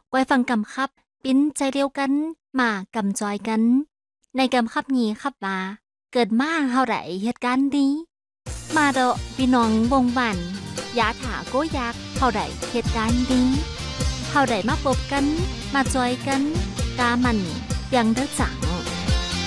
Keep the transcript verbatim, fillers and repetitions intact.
ก้อยฟังกำคับปิ้นใจเดียวกันมากำจอยกันในกำคับนี้ครับว่าเกิดมาเฮาได้เหตุการณ์นี้มาเดาะพี่น้องวงบันยาถาโกยักเฮาได้เหตุการณ์นี้เฮาได้มาพบกันมาจอยกันกามันยังเด้อจัง